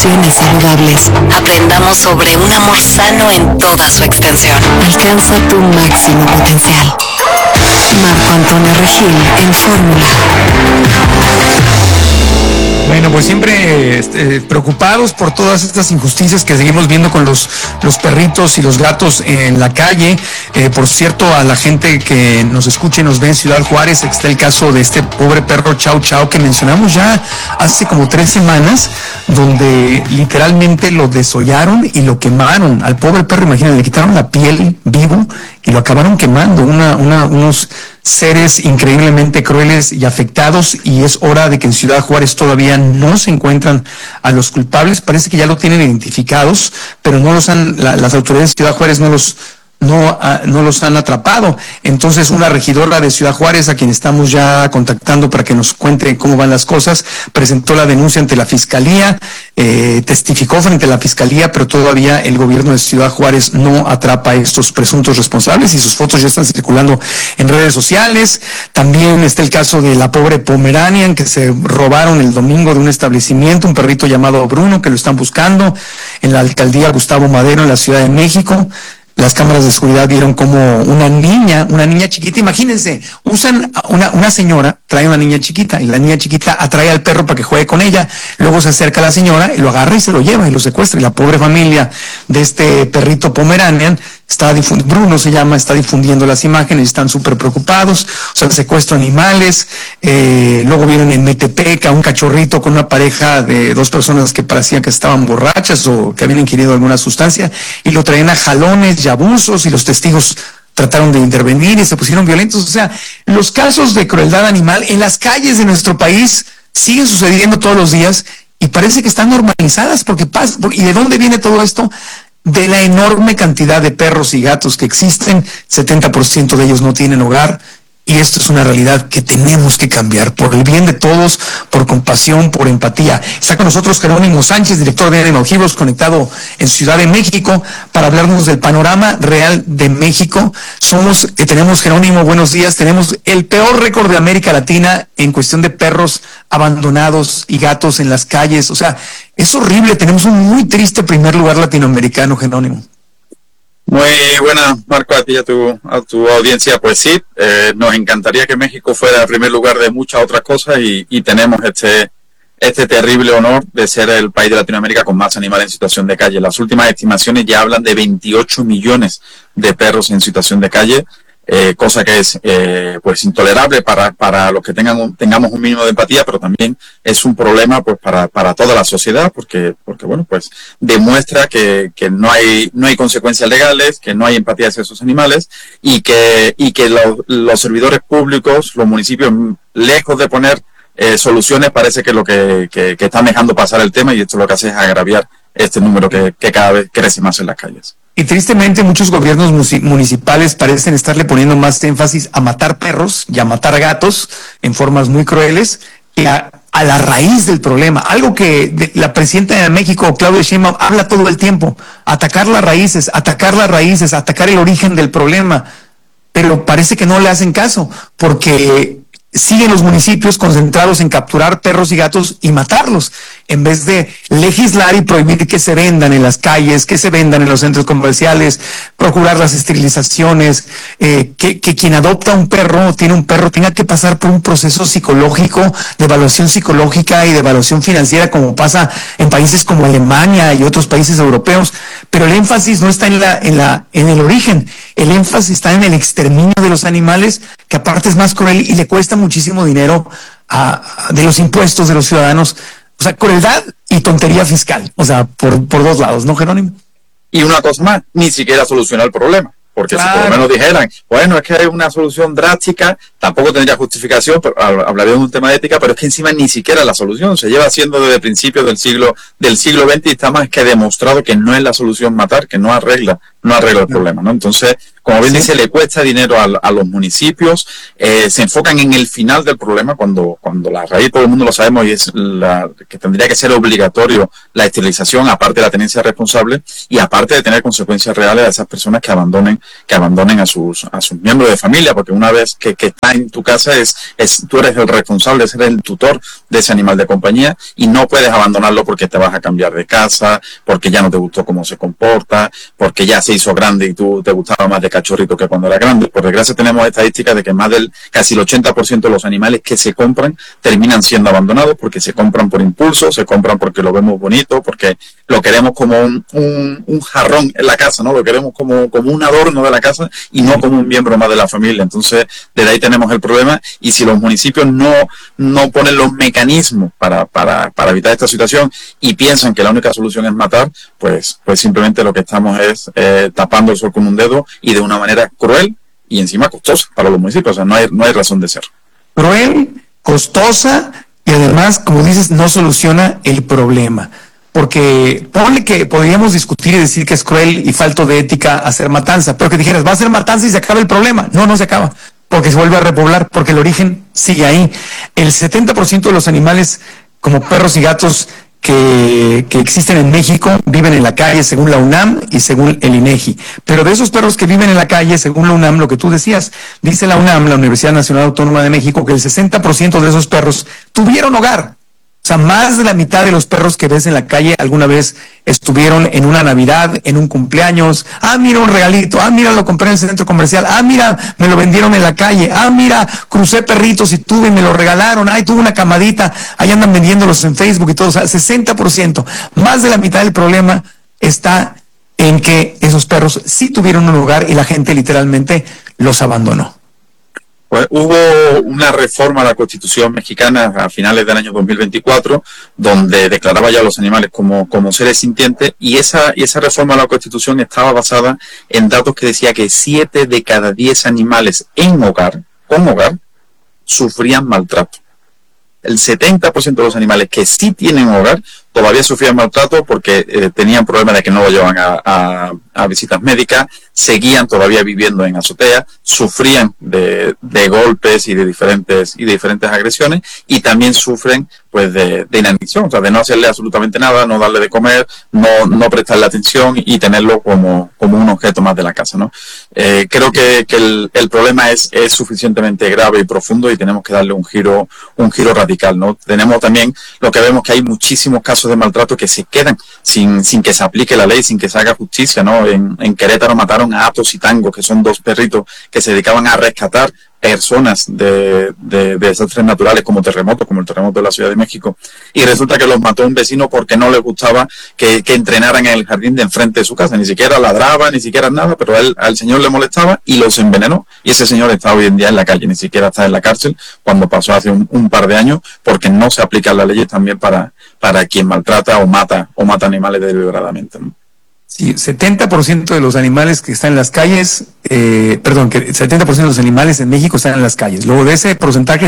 Acciones saludables. Aprendamos sobre un amor sano en toda su extensión. Alcanza tu máximo potencial. Marco Antonio Regil en Fórmula. Bueno, pues siempre preocupados por todas estas injusticias que seguimos viendo con los perritos y los gatos en la calle. Por cierto, a la gente que nos escucha y nos ve en Ciudad Juárez, está el caso de este pobre perro Chau Chau que mencionamos ya hace como 3 semanas, donde literalmente lo desollaron y lo quemaron. Al pobre perro, imagínense, le quitaron la piel vivo y lo acabaron quemando. Unos seres increíblemente crueles y afectados, y es hora de que en Ciudad Juárez todavía no se encuentran a los culpables. Parece que ya lo tienen identificados, pero no los han, las autoridades de Ciudad Juárez no los han atrapado. Entonces, una regidora de Ciudad Juárez, a quien estamos ya contactando para que nos cuente cómo van las cosas, presentó la denuncia ante la Fiscalía, testificó frente a la Fiscalía, pero todavía el gobierno de Ciudad Juárez no atrapa a estos presuntos responsables y sus fotos ya están circulando en redes sociales. También está el caso de la pobre Pomeranian que se robaron el domingo de un establecimiento, un perrito llamado Bruno, que lo están buscando en la alcaldía Gustavo Madero en la Ciudad de México. Las cámaras de seguridad vieron como una niña chiquita, imagínense, una señora trae una niña chiquita y la niña chiquita atrae al perro para que juegue con ella, luego se acerca a la señora y lo agarra y se lo lleva y lo secuestra, y la pobre familia de este perrito Pomeranian Bruno se llama, está difundiendo las imágenes y están súper preocupados. O sea, secuestro animales. Luego vieron en Metepec a un cachorrito con una pareja de 2 personas que parecían que estaban borrachas o que habían ingerido alguna sustancia y lo traían a jalones y abusos, y los testigos trataron de intervenir y se pusieron violentos. O sea, los casos de crueldad animal en las calles de nuestro país siguen sucediendo todos los días y parece que están normalizadas porque pasa. ¿Y de dónde viene todo esto? De la enorme cantidad de perros y gatos que existen. 70% de ellos no tienen hogar, y esto es una realidad que tenemos que cambiar por el bien de todos, por compasión, por empatía. Está con nosotros Jerónimo Sánchez, director de Animal Heroes, conectado en Ciudad de México, para hablarnos del panorama real de México. Tenemos, Jerónimo, buenos días, tenemos el peor récord de América Latina en cuestión de perros abandonados y gatos en las calles. O sea, es horrible, tenemos un muy triste primer lugar latinoamericano, Jerónimo. Muy buenas, Marco, a ti y a tu audiencia. Pues sí, nos encantaría que México fuera el primer lugar de muchas otras cosas, y tenemos este terrible honor de ser el país de Latinoamérica con más animales en situación de calle. Las últimas estimaciones ya hablan de 28 millones de perros en situación de calle, cosa que es pues intolerable para los que tengamos un mínimo de empatía, pero también es un problema pues para toda la sociedad, porque bueno, pues demuestra que no hay consecuencias legales, que no hay empatía hacia esos animales, y que los servidores públicos, los municipios, lejos de poner soluciones, parece que lo que están dejando pasar el tema, y esto lo que hace es agraviar este número que cada vez crece más en las calles. Y tristemente muchos gobiernos municipales parecen estarle poniendo más énfasis a matar perros y a matar gatos en formas muy crueles que a la raíz del problema. Algo que la presidenta de México, Claudia Sheinbaum, habla todo el tiempo: atacar las raíces, atacar el origen del problema. Pero parece que no le hacen caso, porque siguen los municipios concentrados en capturar perros y gatos y matarlos, en vez de legislar y prohibir que se vendan en las calles, que se vendan en los centros comerciales, procurar las esterilizaciones, que quien adopta un perro o tiene un perro tenga que pasar por un proceso psicológico, de evaluación psicológica y de evaluación financiera, como pasa en países como Alemania y otros países europeos. Pero el énfasis no está en el origen, el énfasis está en el exterminio de los animales, que aparte es más cruel y le cuesta muchísimo dinero de los impuestos de los ciudadanos. O sea, crueldad y tontería fiscal. O sea, por 2 lados, ¿no, Jerónimo? Y una cosa más, ni siquiera soluciona el problema. Porque claro, si por lo menos dijeran, bueno, es que hay una solución drástica, tampoco tendría justificación, pero hablaríamos de un tema de ética, pero es que encima ni siquiera la solución se lleva haciendo desde principios del siglo XX, y está más que demostrado que no es la solución matar, que no arregla no arregla el problema, ¿no? Entonces, como bien dice, le cuesta dinero a los municipios, se enfocan en el final del problema cuando la raíz, todo el mundo lo sabemos, y es que tendría que ser obligatorio la esterilización, aparte de la tenencia responsable, y aparte de tener consecuencias reales a esas personas que abandonen a sus miembros de familia, porque una vez que está en tu casa, tú eres el responsable, eres el tutor de ese animal de compañía, y no puedes abandonarlo porque te vas a cambiar de casa, porque ya no te gustó cómo se comporta, porque ya se hizo grande y tú te gustaba más de cachorrito que cuando era grande. Por desgracia tenemos estadísticas de que casi el 80% de los animales que se compran terminan siendo abandonados porque se compran por impulso, se compran porque lo vemos bonito, porque lo queremos como un jarrón en la casa, ¿no? Lo queremos como un adorno de la casa y no como un miembro más de la familia. Entonces, desde ahí tenemos el problema, y si los municipios no ponen los mecanismos para evitar esta situación y piensan que la única solución es matar, pues simplemente lo que estamos es tapando el sol con un dedo, y de una manera cruel y encima costosa para los municipios. O sea, no hay razón de ser. Cruel, costosa, y además, como dices, no soluciona el problema. Porque ponle que podríamos discutir y decir que es cruel y falto de ética hacer matanza, pero que dijeras, va a ser matanza y se acaba el problema. No se acaba, porque se vuelve a repoblar, porque el origen sigue ahí. El 70% de los animales, como perros y gatos, que existen en México, viven en la calle según la UNAM y según el INEGI. Pero de esos perros que viven en la calle, según la UNAM, lo que tú decías, dice la UNAM, la Universidad Nacional Autónoma de México, que el 60% de esos perros tuvieron hogar. O sea, más de la mitad de los perros que ves en la calle alguna vez estuvieron en una Navidad, en un cumpleaños. Ah, mira un regalito. Ah, mira, lo compré en el centro comercial. Ah, mira, me lo vendieron en la calle. Ah, mira, crucé perritos y tuve y me lo regalaron. Ay, tuve una camadita. Ahí andan vendiéndolos en Facebook y todo. O sea, 60%. Más de la mitad del problema está en que esos perros sí tuvieron un hogar y la gente literalmente los abandonó. Pues hubo una reforma a la Constitución mexicana a finales del año 2024, donde declaraba ya a los animales como seres sintientes, y esa reforma a la Constitución estaba basada en datos que decía que 7 de cada 10 animales con hogar, sufrían maltrato. El 70% de los animales que sí tienen hogar todavía sufrían maltrato porque tenían problemas de que no lo llevan a visitas médicas, seguían todavía viviendo en azotea, sufrían de golpes y de diferentes agresiones, y también sufren pues de inanición, o sea, de no hacerle absolutamente nada, no darle de comer, no prestarle atención y tenerlo como un objeto más de la casa, ¿no? Creo que el problema es suficientemente grave y profundo, y tenemos que darle un giro radical, ¿no? Tenemos también lo que vemos, que hay muchísimos casos de maltrato que se quedan sin que se aplique la ley, sin que se haga justicia, ¿no? En Querétaro mataron a Atos y Tango, que son 2 perritos que se dedicaban a rescatar personas de desastres naturales como terremotos, como el terremoto de la Ciudad de México, y resulta que los mató un vecino porque no le gustaba que entrenaran en el jardín de enfrente de su casa. Ni siquiera ladraba, ni siquiera nada, pero al señor le molestaba y los envenenó, y ese señor está hoy en día en la calle, ni siquiera está en la cárcel, cuando pasó hace un par de años, porque no se aplican las leyes también para quien maltrata o mata animales deliberadamente, ¿no? Sí, 70% de los animales que están en las calles, que 70% de los animales en México están en las calles. Luego de ese porcentaje,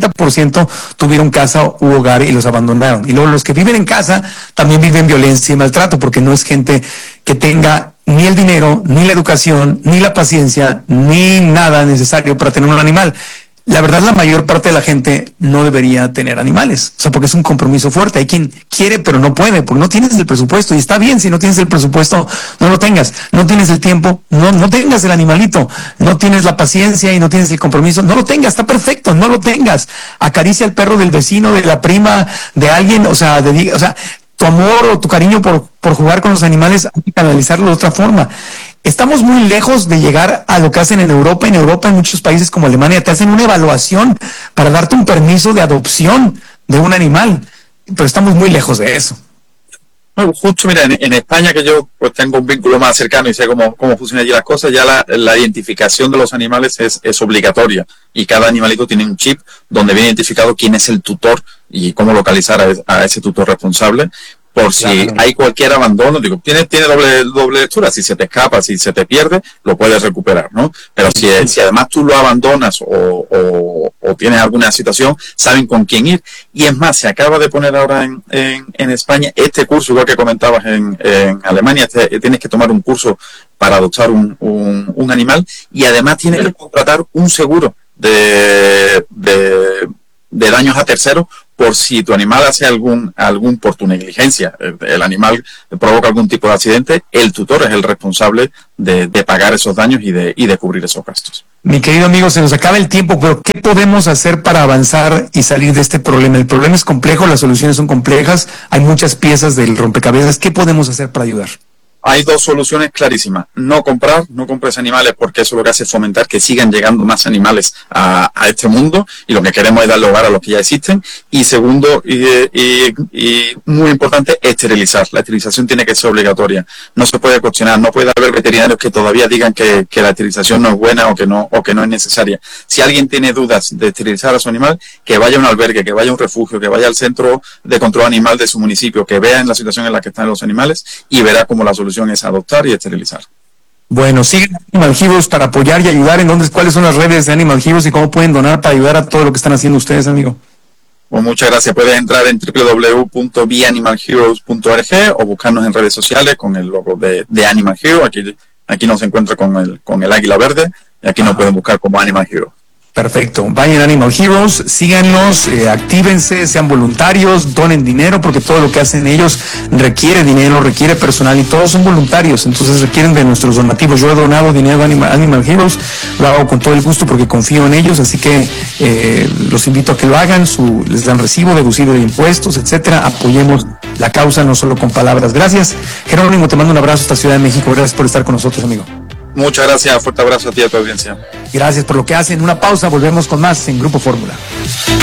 60% tuvieron casa u hogar y los abandonaron. Y luego los que viven en casa también viven violencia y maltrato, porque no es gente que tenga ni el dinero, ni la educación, ni la paciencia, ni nada necesario para tener un animal. La verdad, la mayor parte de la gente no debería tener animales, o sea, porque es un compromiso fuerte. Hay quien quiere pero no puede, porque no tienes el presupuesto, y está bien si no tienes el presupuesto, no lo tengas. No tienes el tiempo, no tengas el animalito. No tienes la paciencia y no tienes el compromiso, no lo tengas, está perfecto, no lo tengas. Acaricia al perro del vecino, de la prima, de alguien, o sea, tu amor o tu cariño por jugar con los animales, hay que canalizarlo de otra forma. Estamos muy lejos de llegar a lo que hacen en Europa. En Europa, en muchos países como Alemania, te hacen una evaluación para darte un permiso de adopción de un animal, pero estamos muy lejos de eso. Bueno, justo, mira, en España, que yo pues tengo un vínculo más cercano y sé cómo funcionan allí las cosas, ya la identificación de los animales es obligatoria, y cada animalito tiene un chip donde viene identificado quién es el tutor y cómo localizar a ese tutor responsable. por si hay cualquier abandono. Digo, tiene doble lectura. Si se te escapa, si se te pierde, lo puedes recuperar, ¿no? Pero si además tú lo abandonas o tienes alguna situación, saben con quién ir. Y es más, se acaba de poner ahora en España este curso, igual que comentabas en Alemania, tienes que tomar un curso para adoptar un animal, y además tienes que contratar un seguro de daños a terceros por si tu animal hace por tu negligencia, el animal provoca algún tipo de accidente, el tutor es el responsable de pagar esos daños y de cubrir esos gastos. Mi querido amigo, se nos acaba el tiempo, pero ¿qué podemos hacer para avanzar y salir de este problema? El problema es complejo, las soluciones son complejas, hay muchas piezas del rompecabezas. ¿Qué podemos hacer para ayudar? Hay dos soluciones clarísimas. No compres animales, porque eso lo que hace es fomentar que sigan llegando más animales a este mundo, y lo que queremos es dar lugar a los que ya existen. Y segundo, y muy importante, esterilizar. La esterilización tiene que ser obligatoria. No se puede cuestionar, no puede haber veterinarios que todavía digan que la esterilización no es buena o que no es necesaria. Si alguien tiene dudas de esterilizar a su animal, que vaya a un albergue, que vaya a un refugio, que vaya al centro de control animal de su municipio, que vea en la situación en la que están los animales y verá cómo la solución es adoptar y esterilizar. Bueno, siguen Animal Heroes para apoyar y ayudar. ¿Cuáles son las redes de Animal Heroes y cómo pueden donar para ayudar a todo lo que están haciendo ustedes, amigo? Pues muchas gracias. Puedes entrar en www.beanimalheroes.org o buscarnos en redes sociales con el logo de Animal Hero. Aquí nos encuentra con el águila verde, y aquí nos pueden buscar como Animal Hero. Perfecto. Vayan a Animal Heroes, síganos, actívense, sean voluntarios, donen dinero, porque todo lo que hacen ellos requiere dinero, requiere personal, y todos son voluntarios, entonces requieren de nuestros donativos. Yo he donado dinero a Animal Heroes, lo hago con todo el gusto porque confío en ellos, así que los invito a que lo hagan, les dan recibo, deducido de impuestos, etcétera. Apoyemos la causa, no solo con palabras. Gracias, Jerónimo, te mando un abrazo hasta Ciudad de México. Gracias por estar con nosotros, amigo. Muchas gracias, fuerte abrazo a ti y a tu audiencia. Gracias por lo que hacen. Una pausa, volvemos con más en Grupo Fórmula.